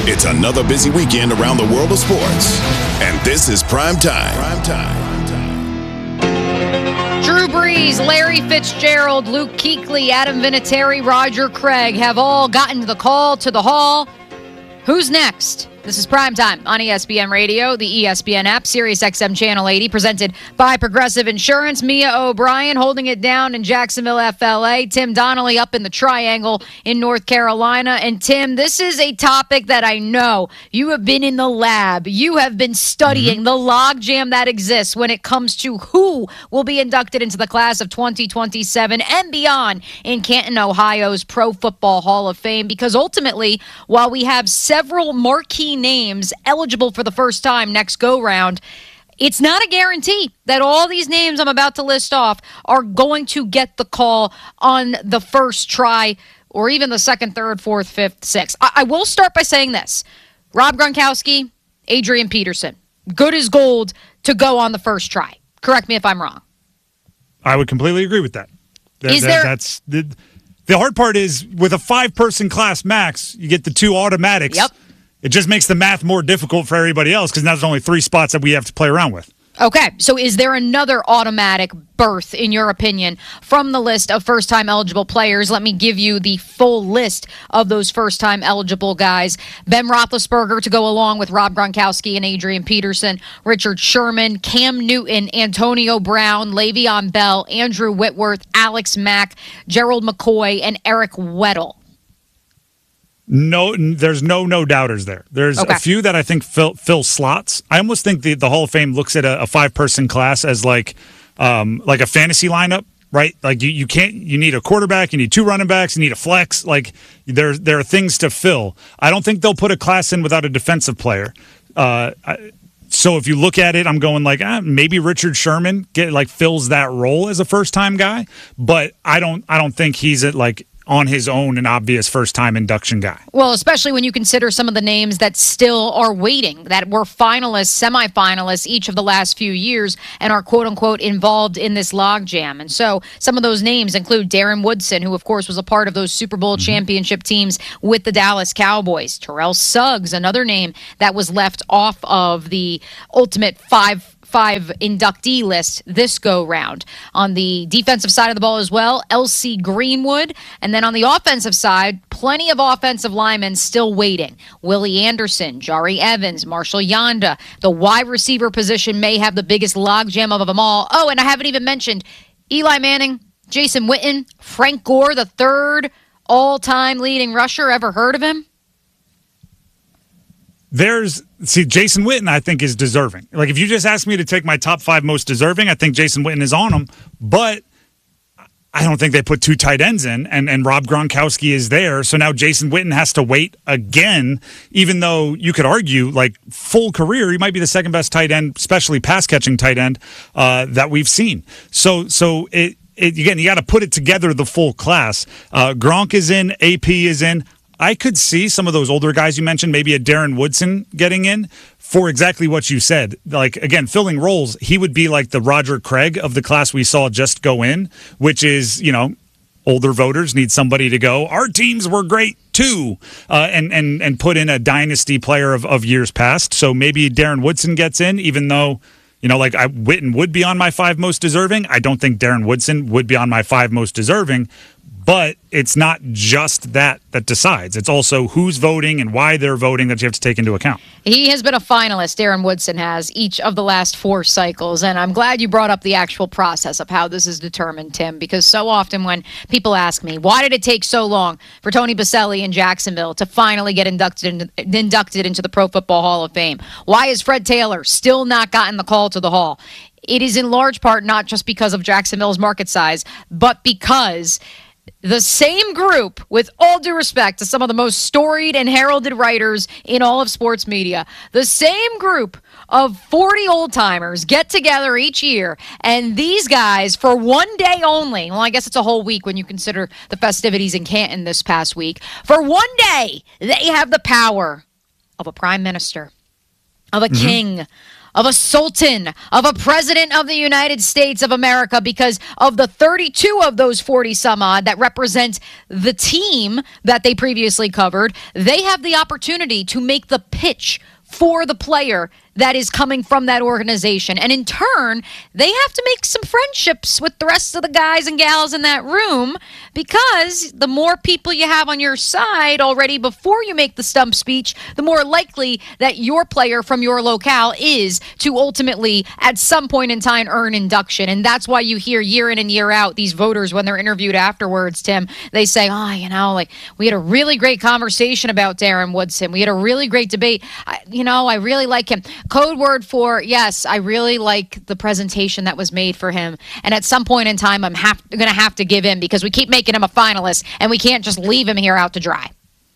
It's another busy weekend around the world of sports. And this is Prime Time. Drew Brees, Larry Fitzgerald, Luke Kuechly, Adam Vinatieri, Roger Craig have all gotten the call to the hall. Who's next? This is Primetime on ESPN Radio, the ESPN app, Sirius XM Channel 80, presented by Progressive Insurance. Mia O'Brien holding it down in Jacksonville, FLA. Tim Donnelly up in the Triangle in North Carolina. And Tim, this is a topic that I know you have been in the lab. You have been studying the logjam that exists when it comes to who will be inducted into the class of 2027 and beyond in Canton, Ohio's Pro Football Hall of Fame. Because ultimately, while we have several marquee names eligible for the first time next go-round, it's not a guarantee that all these names I'm about to list off are going to get the call on the first try or even the second, third, fourth, fifth, sixth. I will start by saying this. Rob Gronkowski, Adrian Peterson, good as gold to go on the first try. Correct me if I'm wrong. I would completely agree with that. That's the hard part is with a 5-person class max, you get the 2 automatics. Yep. It just makes the math more difficult for everybody else because now there's only 3 spots that we have to play around with. Okay, so is there another automatic berth, in your opinion, from the list of first-time eligible players? Let me give you the full list of those first-time eligible guys. Ben Roethlisberger to go along with Rob Gronkowski and Adrian Peterson, Richard Sherman, Cam Newton, Antonio Brown, Le'Veon Bell, Andrew Whitworth, Alex Mack, Gerald McCoy, and Eric Weddle. No, there's no doubters there. There's a few that I think fill slots. I almost think the Hall of Fame looks at a 5-person class as like a fantasy lineup, right? Like you need a quarterback, you need 2 running backs, you need a flex. Like there are things to fill. I don't think they'll put a class in without a defensive player. So if you look at it, I'm going like maybe Richard Sherman fills that role as a first time guy, but I don't think he's on his own an obvious first-time induction guy. Well, especially when you consider some of the names that still are waiting, that were finalists, semifinalists each of the last few years and are quote-unquote involved in this logjam. And so some of those names include Darren Woodson, who of course was a part of those Super Bowl championship teams with the Dallas Cowboys. Terrell Suggs, another name that was left off of the ultimate five inductee list this go round. On the defensive side of the ball as well, L.C. Greenwood. And then on the offensive side, plenty of offensive linemen still waiting. Willie Anderson, Jari Evans, Marshall Yanda. The wide receiver position may have the biggest logjam of them all. Oh, and I haven't even mentioned Eli Manning, Jason Witten, Frank Gore, the third all-time leading rusher. Ever heard of him? Jason Witten, I think, is deserving. Like, if you just ask me to take my top 5 most deserving, I think Jason Witten is on them. But I don't think they put 2 tight ends in, and Rob Gronkowski is there. So now Jason Witten has to wait again, even though you could argue, full career, he might be the second best tight end, especially pass-catching tight end, that we've seen. So again, you got to put it together, the full class. Gronk is in, AP is in. I could see some of those older guys you mentioned, maybe a Darren Woodson getting in for exactly what you said. Again, filling roles, he would be like the Roger Craig of the class we saw just go in, which is, older voters need somebody to go, our teams were great too, and put in a dynasty player of years past. So maybe Darren Woodson gets in, even though, Witten would be on my 5 most deserving. I don't think Darren Woodson would be on my 5 most deserving. But it's not just that decides. It's also who's voting and why they're voting that you have to take into account. He has been a finalist, Darren Woodson has, each of the last 4 cycles. And I'm glad you brought up the actual process of how this is determined, Tim, because so often when people ask me, why did it take so long for Tony Boselli in Jacksonville to finally get inducted into the Pro Football Hall of Fame? Why has Fred Taylor still not gotten the call to the Hall? It is in large part not just because of Jacksonville's market size, but because the same group, with all due respect to some of the most storied and heralded writers in all of sports media, the same group of 40 old-timers get together each year, and these guys, for one day only, well, I guess it's a whole week when you consider the festivities in Canton this past week, for one day, they have the power of a prime minister, of a king, of a sultan, of a president of the United States of America, because of the 32 of those 40 some odd that represent the team that they previously covered, they have the opportunity to make the pitch for the player that is coming from that organization. And in turn, they have to make some friendships with the rest of the guys and gals in that room, because the more people you have on your side already before you make the stump speech, the more likely that your player from your locale is to ultimately, at some point in time, earn induction. And that's why you hear year in and year out these voters, when they're interviewed afterwards, Tim, they say, we had a really great conversation about Darren Woodson. We had a really great debate. I really like him. Code word for, yes, I really like the presentation that was made for him. And at some point in time, I'm going to have to give in, because we keep making him a finalist, and we can't just leave him here out to dry.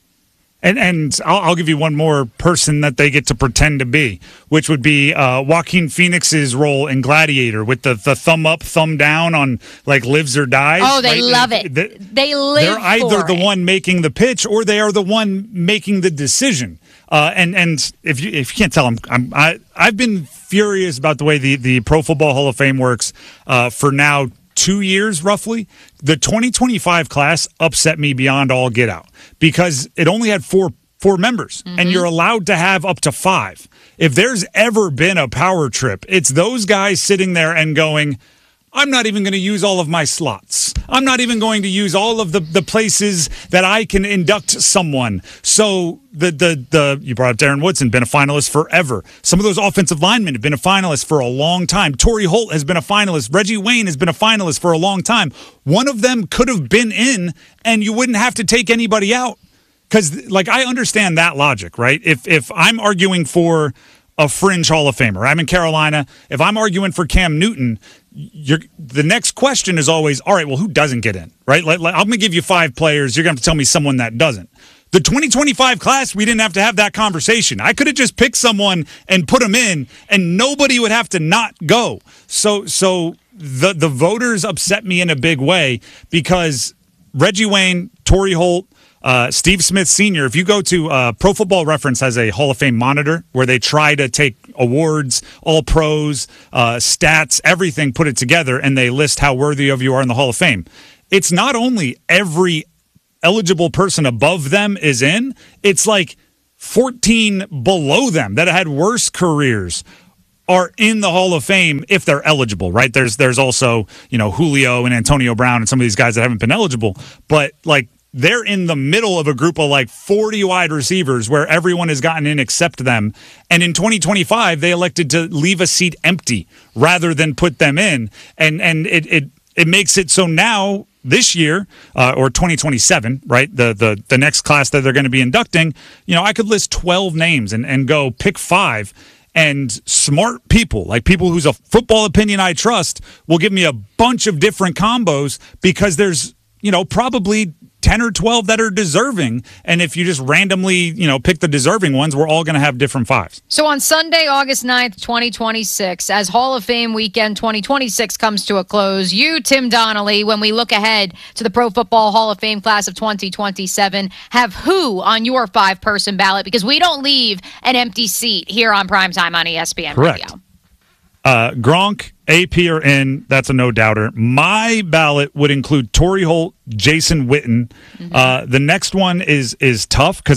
And I'll give you one more person that they get to pretend to be, which would be Joaquin Phoenix's role in Gladiator, with the thumb up, thumb down on like lives or dies. Oh, they love it. They live They're either for the it. one making the pitch, or they are the one making the decision. And if you can't tell, I've been furious about the way the Pro Football Hall of Fame works for now 2 years roughly. The 2025 class upset me beyond all get out, because it only had four members, and you're allowed to have up to 5. If there's ever been a power trip, it's those guys sitting there and going, I'm not even going to use all of my slots. I'm not even going to use all of the places that I can induct someone. So you brought up Darren Woodson, been a finalist forever. Some of those offensive linemen have been a finalist for a long time. Torrey Holt has been a finalist. Reggie Wayne has been a finalist for a long time. One of them could have been in, and you wouldn't have to take anybody out. Because, I understand that logic, right? If I'm arguing for a fringe Hall of Famer, I'm in Carolina. If I'm arguing for Cam Newton, the next question is always, all right, well, who doesn't get in, right? I'm going to give you 5 players. You're going to have to tell me someone that doesn't. The 2025 class, we didn't have to have that conversation. I could have just picked someone and put them in, and nobody would have to not go. So the voters upset me in a big way, because Reggie Wayne, Torrey Holt, Steve Smith Sr., if you go to Pro Football Reference has a Hall of Fame monitor where they try to take awards, all pros, stats, everything, put it together, and they list how worthy of you are in the Hall of Fame. It's not only every eligible person above them is in, it's like 14 below them that had worse careers are in the Hall of Fame if they're eligible, right? There's also, Julio and Antonio Brown and some of these guys that haven't been eligible, but they're in the middle of a group of 40 wide receivers where everyone has gotten in except them. And in 2025, they elected to leave a seat empty rather than put them in. And it makes it so now this year, or 2027, right? The next class that they're going to be inducting, I could list 12 names and go pick 5. And smart people, like people whose a football opinion I trust, will give me a bunch of different combos, because there's, probably 10 or 12 that are deserving. And if you just randomly, pick the deserving ones, we're all going to have different 5s. So on Sunday, August 9th, 2026, as Hall of Fame weekend 2026 comes to a close, you, Tim Donnelly, when we look ahead to the Pro Football Hall of Fame class of 2027, have who on your 5-person ballot? Because we don't leave an empty seat here on Primetime on ESPN Correct. Radio. Gronk, AP are in. That's a no-doubter. My ballot would include Torrey Holt, Jason Witten. The next one is tough, because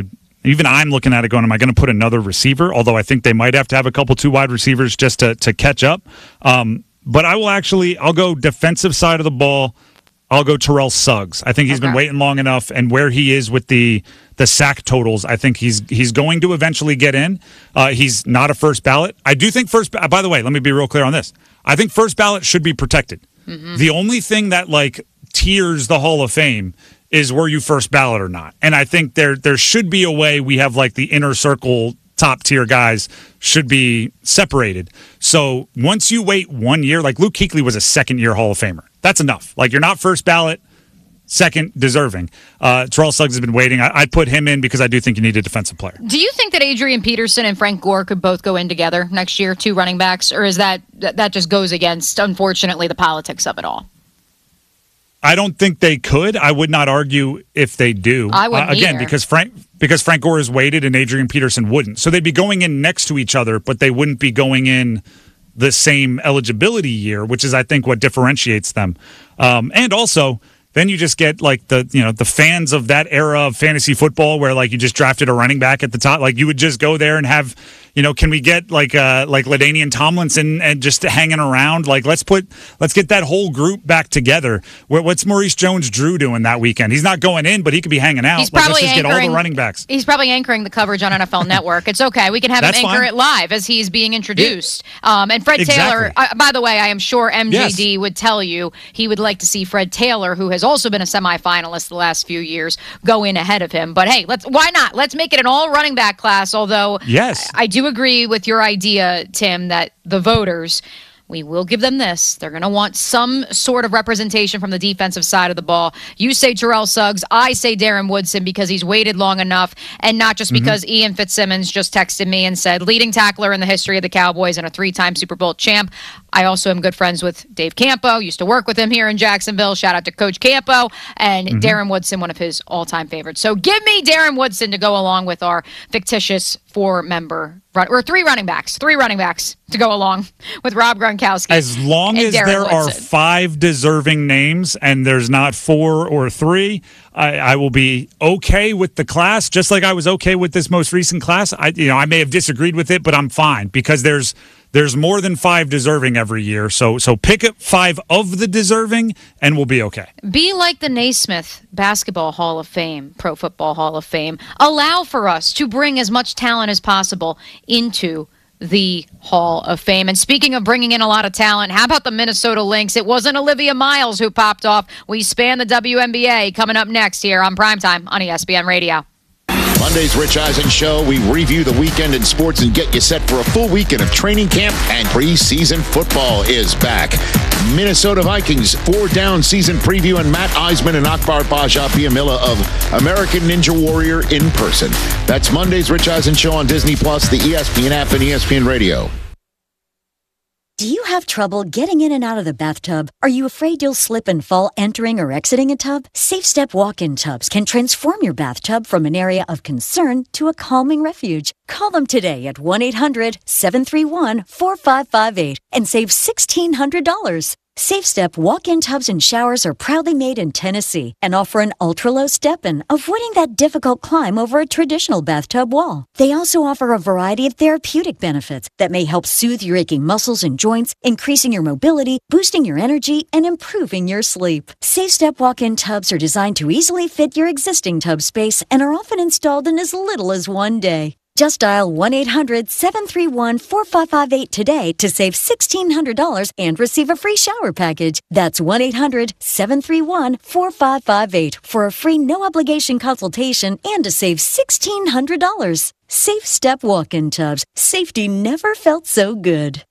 I'm looking at it going, am I going to put another receiver? Although I think they might have to have a couple 2 wide receivers just to catch up. But I'll go defensive side of the ball. I'll go Terrell Suggs. I think he's been waiting long enough, and where he is with the sack totals, I think he's going to eventually get in. He's not a first ballot. I do think by the way, let me be real clear on this. I think first ballot should be protected. The only thing that tiers the Hall of Fame is were you first ballot or not. And I think there should be a way we have the inner circle top tier guys should be separated. So once you wait 1 year, Luke Kuechly was a second-year Hall of Famer. That's enough. You're not first ballot, second deserving. Terrell Suggs has been waiting. I'd put him in because I do think you need a defensive player. Do you think that Adrian Peterson and Frank Gore could both go in together next year, 2 running backs, or is that just goes against, unfortunately, the politics of it all? I don't think they could. I would not argue if they do. I wouldn't again, either. because Frank Gore is weighted and Adrian Peterson wouldn't. So they'd be going in next to each other, but they wouldn't be going in the same eligibility year, which is, I think, what differentiates them. And also, then you just get like the fans of that era of fantasy football where like you just drafted a running back at the top. Like you would just go there and have, can we get like LaDainian Tomlinson and just hanging around? Like let's get that whole group back together. What's Maurice Jones-Drew doing that weekend? He's not going in, but he could be hanging out. Let's just get all the running backs. He's probably anchoring the coverage on NFL Network. It's okay. We can have him anchor it live as he's being introduced. Yeah. And Fred Taylor, by the way, I am sure MJD would tell you he would like to see Fred Taylor, who has also been a semifinalist the last few years, go in ahead of him. But hey, why not? Let's make it an all running back class. Although, yes, I do agree with your idea, Tim, that the voters, we will give them this. They're going to want some sort of representation from the defensive side of the ball. You say Terrell Suggs. I say Darren Woodson because he's waited long enough, and not just because Ian Fitzsimmons just texted me and said, leading tackler in the history of the Cowboys and a 3-time Super Bowl champ. I also am good friends with Dave Campo. Used to work with him here in Jacksonville. Shout out to Coach Campo. And Darren Woodson, one of his all-time favorites. So give me Darren Woodson to go along with our fictitious 4-member or 3 running backs to go along with Rob Gronkowski. As long as there are 5 deserving names and there's not 4 or 3, I will be okay with the class, just like I was okay with this most recent class. I may have disagreed with it, but I'm fine because there's more than 5 deserving every year. So pick up 5 of the deserving and we'll be okay. Be like the Naismith Basketball Hall of Fame, Pro Football Hall of Fame. Allow for us to bring as much talent as possible into the Hall of Fame. And speaking of bringing in a lot of talent, how about the Minnesota Lynx? It wasn't Olivia Miles who popped off. We span the WNBA coming up next here on Primetime on ESPN Radio. Monday's Rich Eisen Show. We review the weekend in sports and get you set for a full weekend of training camp, and preseason football is back. Minnesota Vikings 4-down season preview, and Matt Eisman and Akbar Baja-Biamila of American Ninja Warrior in person. That's Monday's Rich Eisen Show on Disney+, the ESPN app, and ESPN Radio. Do you have trouble getting in and out of the bathtub? Are you afraid you'll slip and fall entering or exiting a tub? SafeStep walk-in tubs can transform your bathtub from an area of concern to a calming refuge. Call them today at 1-800-731-4558 and save $1,600. SafeStep walk-in tubs and showers are proudly made in Tennessee and offer an ultra-low step-in, avoiding that difficult climb over a traditional bathtub wall. They also offer a variety of therapeutic benefits that may help soothe your aching muscles and joints, increasing your mobility, boosting your energy, and improving your sleep. SafeStep walk-in tubs are designed to easily fit your existing tub space and are often installed in as little as 1 day. Just dial 1-800-731-4558 today to save $1,600 and receive a free shower package. That's 1-800-731-4558 for a free no-obligation consultation and to save $1,600. SafeStep walk-in tubs. Safety never felt so good.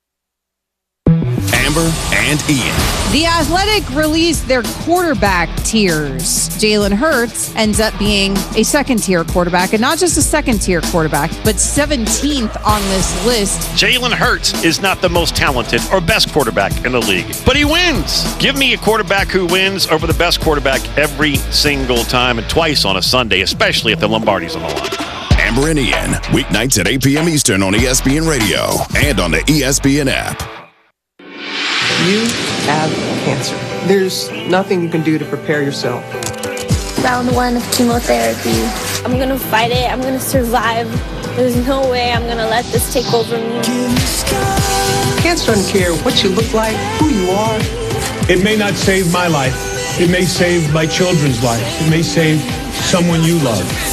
Amber and Ian. The Athletic released their quarterback tiers. Jalen Hurts ends up being a second-tier quarterback, and not just a second-tier quarterback, but 17th on this list. Jalen Hurts is not the most talented or best quarterback in the league, but he wins. Give me a quarterback who wins over the best quarterback every single time, and twice on a Sunday, especially if the Lombardi's on the line. Amber and Ian, weeknights at 8 p.m. Eastern on ESPN Radio and on the ESPN app. You have cancer. There's nothing you can do to prepare yourself. Round 1 of chemotherapy. I'm gonna fight it. I'm gonna survive. There's no way I'm gonna let this take over me. Cancer doesn't care what you look like, who you are. It may not save my life. It may save my children's lives. It may save someone you love.